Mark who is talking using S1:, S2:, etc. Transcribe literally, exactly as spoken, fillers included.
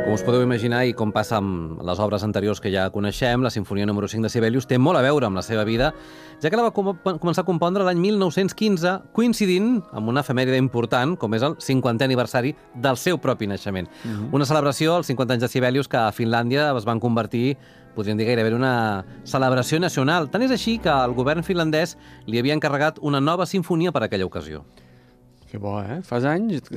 S1: Com us podeu imaginar, i com passa amb les obres anteriors que ja coneixem, la Simfonia número cinc de Sibelius té molt a veure amb la seva vida, ja que la va com començar a compondre l'any mil nou-cents quinze, coincidint amb una efemèride important, com és el cinquantè aniversari del seu propi naixement. Uh-huh. Una celebració, els cinquanta anys de Sibelius, que a Finlàndia es van convertir, podríem dir gairebé, en una celebració nacional. Tant és així que el govern finlandès li havia encarregat una nova sinfonia per a aquella ocasió.
S2: Que bo, eh? Fas anys